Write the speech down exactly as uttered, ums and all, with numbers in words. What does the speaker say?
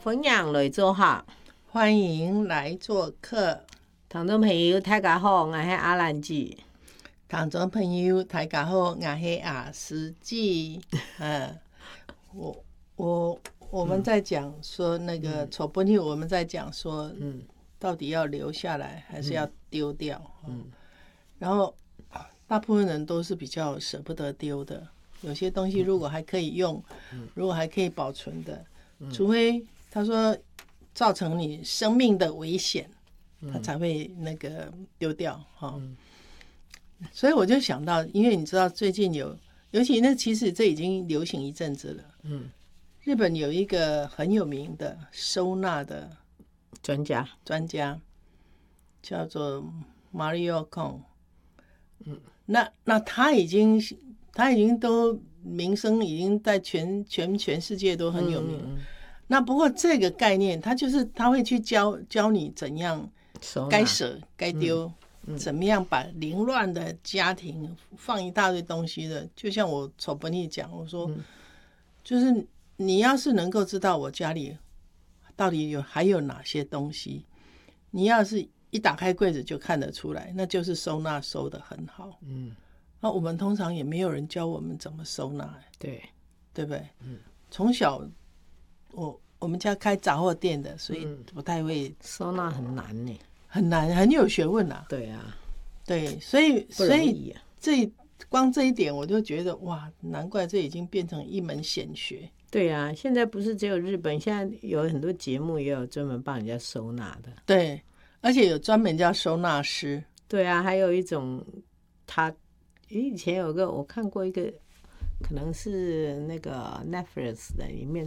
分享来做客， 欢迎来做客。 听众朋友大家好，我是阿兰姐。 听众朋友大家好，我是阿斯姐。嗯，我我我们在讲说那个丑不妞，我们在讲说，嗯，到底要留下来还是要丢掉？嗯，然后大部分人都是比较舍不得丢的。有些东西如果还可以用，如果还可以保存的，除非他说造成你生命的危险，他才会那个丢掉哈。所以我就想到，因为你知道最近有，尤其那其实这已经流行一阵子了。嗯，日本有一个很有名的收纳的专家， 专家叫做 Mario Kon。嗯，那那他已经他已经都名声已经在全全全世界都很有名。嗯嗯嗯，那不过这个概念，他就是他会去教教你怎样该舍该丢。嗯，怎么样把凌乱的家庭放一大堆东西的，就像我丑不尼讲，我说，就是你要是能够知道我家里到底有还有哪些东西，你要是一打开柜子就看得出来，那就是收纳收得很好。嗯，那我们通常也没有人教我们怎么收纳， 对对不对？嗯，从小我我们家开杂货店的，所以不太会、 嗯、收纳很难呢。 很难，很有学问啊。 对啊， 对，所以、 啊、所以这光这一点我就觉得哇，难怪这已经变成一门显学。 对啊，现在不是只有日本，现在有很多节目也有专门帮人家收纳的。 对，而且有专门叫收纳师。 对啊，还有一种他以前有个我看过一个，可能是那个 Netflix 的里面。